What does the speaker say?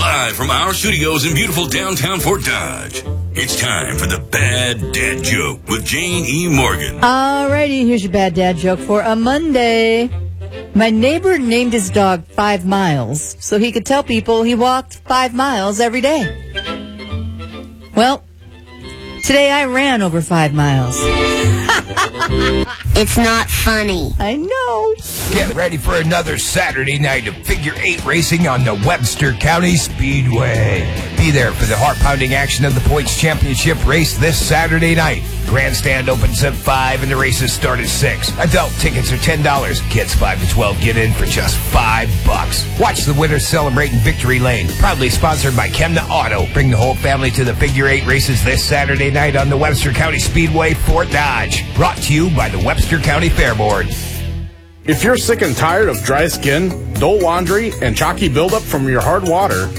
Live from our studios in beautiful downtown Fort Dodge, it's time for the Bad Dad Joke with Jane E. Morgan. Alrighty, here's your Bad Dad Joke for a Monday. My neighbor named his dog 5 Miles so he could tell people he walked 5 miles every day. Well, today I ran over 5 miles. It's not funny. I know. Get ready for another Saturday night of figure 8 racing on the Webster County Speedway. Be there for the heart-pounding action of the Points Championship race this Saturday night. Grandstand opens at 5 and the races start at 6. Adult tickets are $10. Kids 5 to 12 get in for just $5. Watch the winners celebrate in Victory Lane. Proudly sponsored by Chemna Auto. Bring the whole family to the figure 8 races this Saturday night on the Webster County Speedway, Fort Dodge. Brought to you by the Webster County Fair Board. If you're sick and tired of dry skin, dull laundry, and chalky buildup from your hard water,